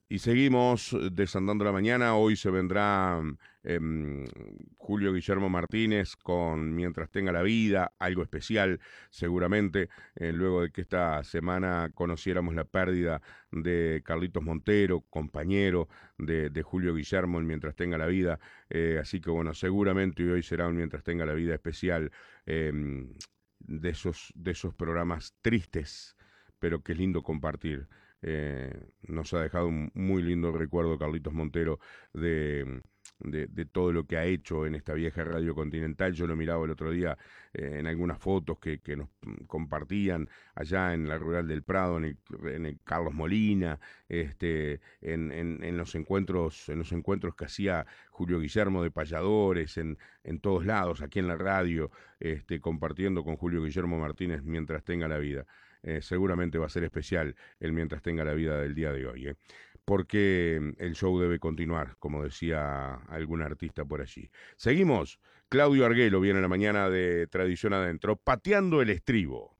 Y seguimos desandando la mañana. Hoy se vendrá em, Julio Guillermo Martínez con Mientras tenga la vida, algo especial seguramente, luego de que esta semana conociéramos la pérdida de Carlitos Montero, compañero de Julio Guillermo en Mientras tenga la vida. Así que bueno, seguramente hoy será un Mientras tenga la vida especial, de esos programas tristes, pero que es lindo compartir. Nos ha dejado un muy lindo recuerdo Carlitos Montero de, de todo lo que ha hecho en esta vieja radio continental. Yo lo miraba el otro día en algunas fotos que nos compartían allá en la Rural del Prado, en el Carlos Molina, en los encuentros que hacía Julio Guillermo de payadores, en todos lados, aquí en la radio, compartiendo con Julio Guillermo Martínez Mientras tenga la vida. Seguramente va a ser especial el Mientras tenga la vida del día de hoy, porque el show debe continuar, como decía algún artista por allí. Seguimos. Claudio Arguelo viene en la mañana de Tradición Adentro, pateando el estribo.